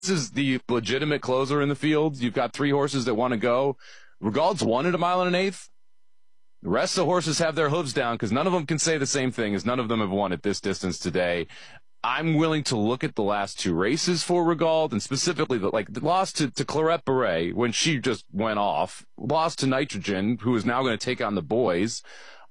is the legitimate closer in the field. You've got 3 horses that want to go. Regald's won at 1 1/8 miles. The rest of the horses have their hooves down because none of them can say the same thing as none of them have won at this distance today. I'm willing to look at the last 2 races for Regald, and specifically the loss to Claret Beret when she just went off, lost to Nitrogen, who is now going to take on the boys,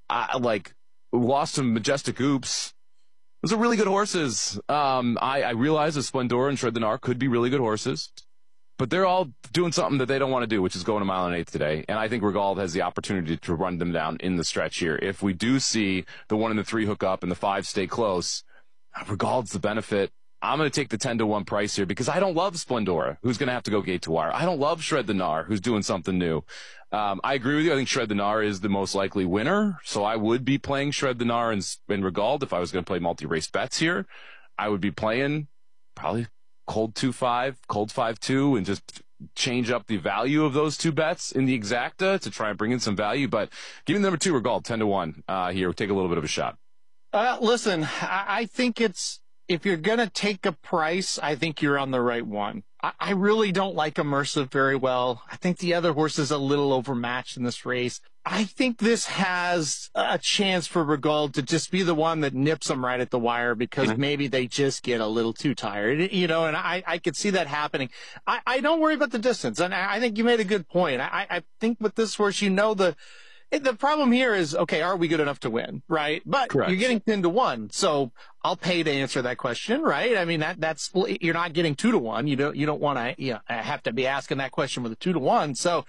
lost to Majestic Oops. Those are really good horses. I realize that Splendora and Shred the Gnar could be really good horses, but they're all doing something that they don't want to do, which is going 1 1/8 miles today. And I think Regald has the opportunity to run them down in the stretch here. If we do see the 1 and the 3 hook up and the 5 stay close, Regald's the benefit. I'm going to take the 10-1 price here because I don't love Splendora, who's going to have to go gate to wire. I don't love Shred the Gnar, who's doing something new. I agree with you. I think Shred the Gnar is the most likely winner. So I would be playing Shred the Gnar and Regald if I was going to play multi-race bets here. I would be playing probably Cold 2-5, Cold 5-2, and just change up the value of those 2 bets in the exacta to try and bring in some value. But give me number 2, Regald, 10-1 here. Take a little bit of a shot. Listen, I think if you're going to take a price, I think you're on the right one. I really don't like Immersive very well. I think the other horse is a little overmatched in this race. I think this has a chance for Regald to just be the one that nips them right at the wire because maybe they just get a little too tired, and I could see that happening. I don't worry about the distance, and I think you made a good point. I think with this horse, the problem here is, okay, are we good enough to win, right? But Correct. You're getting 10-1, so I'll pay to answer that question, right? I mean, that's you're not getting 2-1. You don't want to have to be asking that question with a 2-1. So,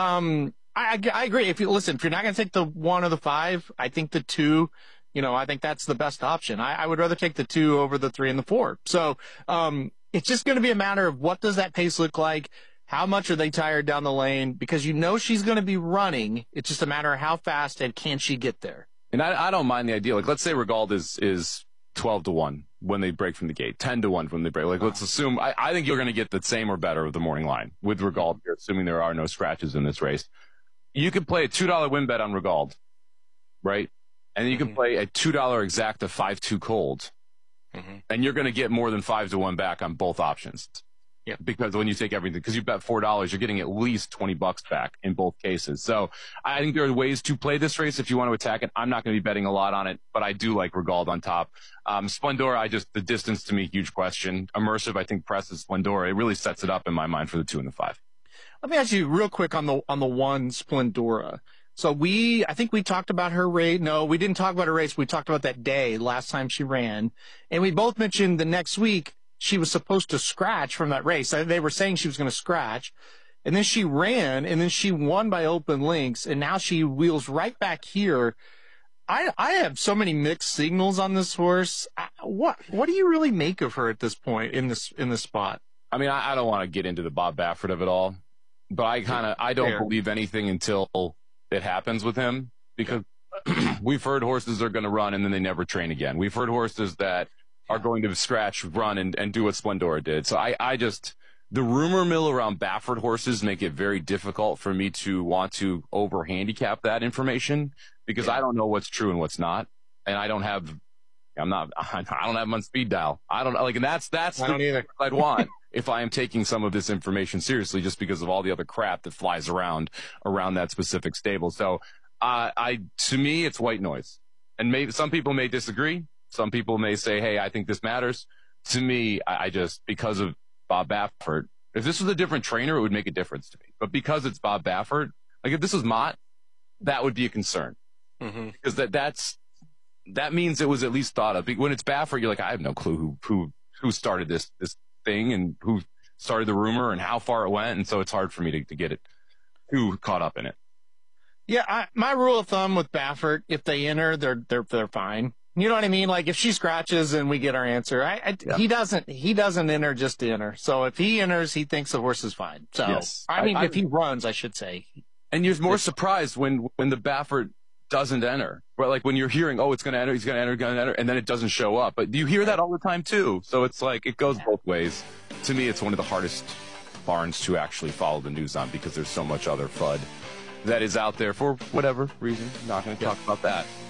I agree. If you're not going to take the 1 or the 5, I think the 2. I think that's the best option. I would rather take the 2 over the 3 and the 4. So, it's just going to be a matter of what does that pace look like. How much are they tired down the lane? Because she's going to be running. It's just a matter of how fast and can she get there. And I don't mind the idea. Let's say Regald is 12-1 when they break from the gate, 10-1 when they break. Let's assume, I think you're going to get the same or better of the morning line with Regald here, assuming there are no scratches in this race. You can play a $2 win bet on Regald, right? And you can play a $2 exacta 5-2 cold. And you're going to get more than 5-1 back on both options. Yeah, because when you take everything, because you bet $4, you're getting at least $20 back in both cases. So I think there are ways to play this race if you want to attack it. I'm not going to be betting a lot on it, but I do like Regald on top. Splendora, the distance to me, huge question. Immersive, I think presses Splendora. It really sets it up in my mind for the 2 and the 5. Let me ask you real quick on the 1 Splendora. So I think we talked about her race. No, we didn't talk about her race. We talked about that day last time she ran, and we both mentioned the next week she was supposed to scratch from that race. They were saying she was going to scratch, and then she ran, and then she won by open links, and now she wheels right back here. I have so many mixed signals on this horse. What do you really make of her at this point in this spot? I mean, I don't want to get into the Bob Baffert of it all, but I don't believe anything until it happens with him, because we've heard horses are going to run and then they never train again. We've heard horses that are going to scratch, run, and do what Splendora did. So the rumor mill around Baffert horses make it very difficult for me to want to over handicap that information because I don't know what's true and what's not. And I don't have them on speed dial. I don't and that's I don't either. I'd want if I am taking some of this information seriously, just because of all the other crap that flies around that specific stable. So, to me, it's white noise. And maybe some people may disagree. Some people may say, hey, I think this matters. To me, I just, because of Bob Baffert, if this was a different trainer, it would make a difference to me. But because it's Bob Baffert, if this was Mott, that would be a concern. Because that means it was at least thought of. When it's Baffert, you're like, I have no clue who started this thing and who started the rumor and how far it went. And so it's hard for me to get it too caught up in it. Yeah, my rule of thumb with Baffert, if they enter, they're fine. You know what I mean? Like if she scratches and we get our answer, he doesn't enter just to enter. So if he enters, he thinks the horse is fine. So yes. If he runs, I should say. And you're more surprised when the Baffert doesn't enter. But like when you're hearing, oh, it's going to enter, he's going to enter, and then it doesn't show up. But you hear that all the time too. So it's like it goes both ways. To me, it's one of the hardest barns to actually follow the news on because there's so much other FUD that is out there for whatever reason. Not going to talk about that.